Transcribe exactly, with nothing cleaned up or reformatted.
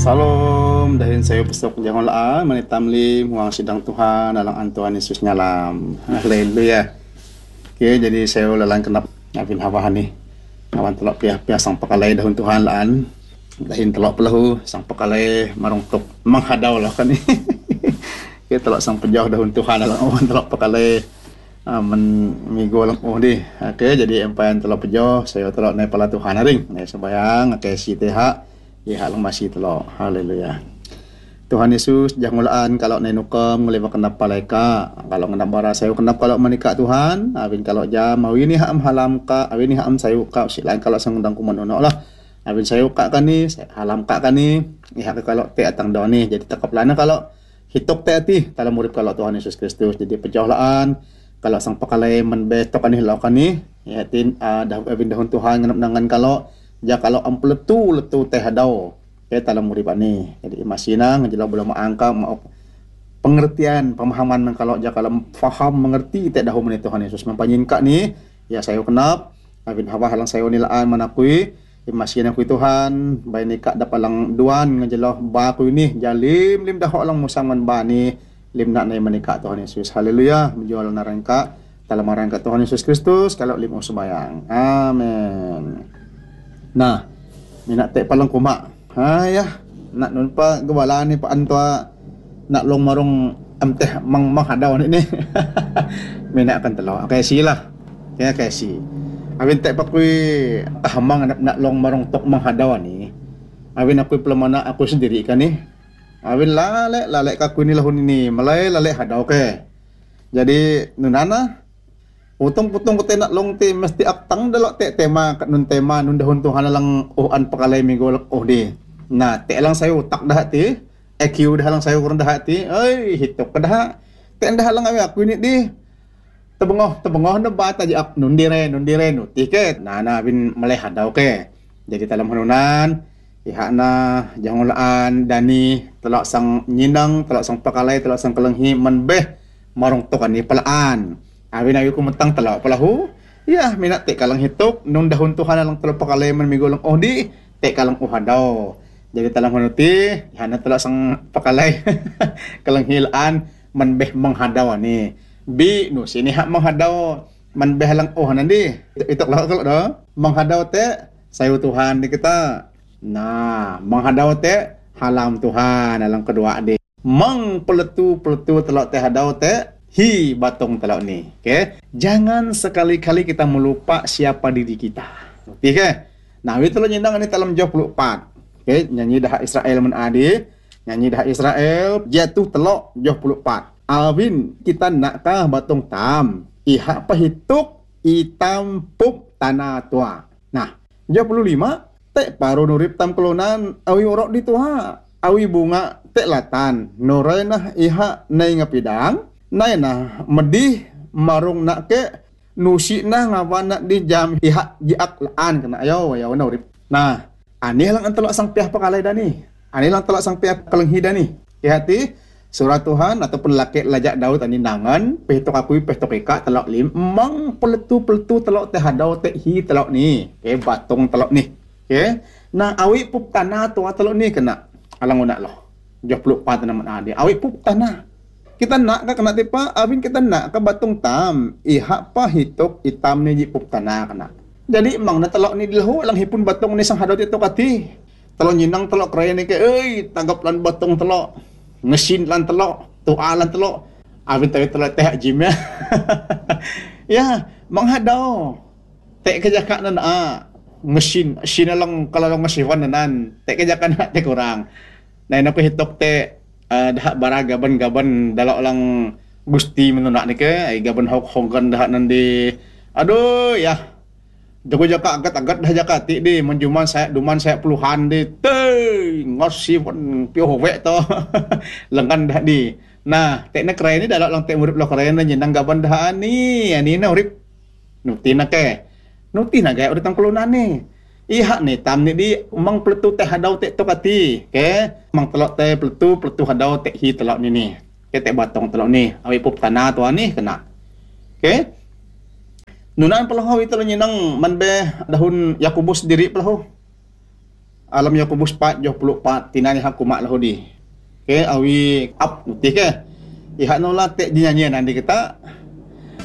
Salam dahin sayo pesok jangan la manitam lim huang sidang Tuhan dalam Tuhan Yesus nyalam. Haleluya. Oke, jadi saya lalang kenap ngapin hawahan ni. Awan telok piah-piah sang pekalai dahun Tuhan laan. Dahin telok pelahu sang pekalai marung tok menghadau lah kan ni. Oke, telok sang pejauh dahun Tuhan dalam awan telok pekalai uh, men migo lang oh di. Oke, jadi empayan telok pejauh saya telok naik pala Tuhan ring. Naik sembayang oke si teha. Ya halang masih telok. Haleluya. Tuhan Yesus jangulaan kalau nenukam ngulima kenap palaika. Kalau ngenap bara sayo kenap kalau menikah Tuhan. Awin kalau jam awin ni haam halam ka, awin ni haam sayo ka silain kalau sang undang kuman ono lah. Awin sayo ka kan ni, halam ka kan ni. Ya kalau te atang daw ni jadi takap lana kalau hitok te ati dalam murid kalau Tuhan Yesus Kristus jadi pejaulaan. Kalau sang pakalay menbetok kan ni law kan ni. Ya tin uh, dah awin dahon Tuhan ngenap nangan kalau ja kalau ampletu letu teh hadau ke dalam murid ni. Jadi masina ngejela belum angka mau pengertian pemahaman kalau ja kalau faham mengerti tak dahulu menit Tuhan Yesus mempanjinka ni ya saya kenap abin hawa halang saya nilaan manakui masina ku Tuhan bae nikah dapalang duan ngejela ba ku ni jalim lim dah lang musangan ba ni lim nak nai menikah Tuhan Yesus. Haleluya. Menjual narangka dalam marangka Tuhan Yesus Kristus kalau lim sembayang. Amin. Nah, minat tek palang kuma. Ha ya, nak nun pa gawala ni pa antua nak long marong am teh mang mang hadaw ni ni. Minat kan telo. Okay sila. Ya okay si. Awin tek pa kui hamang nak, nak long marong tok mang hadaw ni. Awin aku pelamana aku sendiri kan ni. Awin lale lale ka ku ni lahun ini, malay lale hadaw ke. Jadi nunana Putong-putong ko nak long te mesti aktang dalok te tema kat nun tema nun dahon Tuhan lang ohan pakalay minggo oh di. Nah, te lang sayo tak dah ti. E Q dah lang sayo kurang dah ti. Ai hitok ka dah. Te dah lang awi aku ni di. Tebengoh tebengoh na bata ji ak nun dire nun dire nu tiket. Nah, na bin malay hadaw ke. Jadi dalam hanunan iha na jangulaan dani telok sang nyinang telok sang pakalay telok sang kelenghi menbeh marong tokan ni palaan. Awin ayu kumentang telok pelahu. Ya, minat tek kalang hitok nun dahun Tuhan lang telok pakalay man migolong oh di tek kalang uhadaw. Jadi talang hanuti hana telok sang pakalay kalang hilaan man beh menghadaw ni. Bi nu sini hak menghadaw man beh lang oh nandi. Itok lah kalau do menghadaw te sayu Tuhan di kita. Nah, menghadaw te halam Tuhan dalam kedua di. Meng peletu-peletu telok te hadaw te hi batong telok ni. Okay? Jangan sekali-kali kita melupa siapa diri kita. Okay? Nah, itu lo nyindang ini dalam dua puluh empat. Okay? Nyanyi dah Israel menadi. Nyanyi dah Israel jatuh telok dua puluh empat. Alvin, kita nakkah batong tam. Iha pahituk itam pup tanah tua. Nah, dua puluh lima. Tek paru nurip tam kelonan awi orok di tua. Awi bunga tek latan. Norenah iha nai ngapidang. Nay na medih marung nak ke nusi na ngawan nak di jam ihak jiak laan kena ayo ayo na urip. Nah, ani lang ang telok sang piah pakalay dani. Ani lang telok sang piah kalenghi dani. Hati surat Tuhan ataupun laki lajak Daud ani nangan pehtok aku pehtok eka telok lim mang peletu-peletu telok teh hadau teh hi telok ni. Ke batong telok ni. Ke. Nah, awi pup tanah tua telok ni kena alang unak loh. dua puluh empat nama ade. Awi pup tanah. Kita nak ka kena tipa, abin kita nak ka batong tam. Iha pa hitok itam ni jipuk tanah kena. Jadi emang na telok ni dilahu lang hipun batong ni sang hadot itu kati. Telok nyinang telok raya ni ke, euy, tanggap lan batong telok. Ngesin lan telok, tua lan telok. Abin tahu telok teh jim ya. Ya, menghadau. Tek kejakan na na. Ngesin, sina lang kalau lang ngesiwan nanan. Tek kejakan na te kurang. Nah, na hitok te Uh, dah bara gaban-gaban dalok lang gusti menunak ni ke ay gaban hok-hokan dah nandi aduh ya jago jaka agat-agat dah jaka ti di menjuman saya duman saya puluhan di teh ngosi pun pio we to lengan dah di nah tek na keren ni dalok lang tek urip lo keren nyenang gaban dah ni ani na urip nuti na ke nuti na gaya urip tang kelunan ni iha ni tam ni di mang peletu teh hadau tek tokati ke mang telok teh peletu peletu hadau tek hi telok ni ni ke tek batong telok ni awi pup tanah tua ni kena ke nunan pelahu itu nyinang man be dahun Yakobus diri pelahu alam Yakobus empat dua puluh empat tinani haku mak lahudi. Okey, awi up putih ke. Ihak nola tek dinyanyian andi kita